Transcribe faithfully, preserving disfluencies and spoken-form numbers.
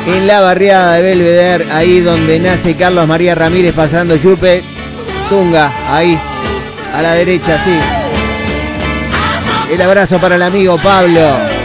en la barriada de Belvedere, ahí donde nace Carlos María Ramírez pasando Yupe. Tunga, ahí, a la derecha, sí. El abrazo para el amigo Pablo.